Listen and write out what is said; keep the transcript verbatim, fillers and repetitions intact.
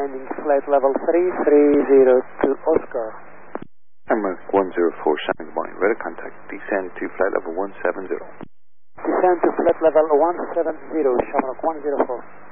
descending flight level three three zero to Oscar. Shamrock one zero four, Shamrock, good morning. Radar contact, descend to flight level one seven zero. Descend to flight level one seven zero, Shamrock one zero four.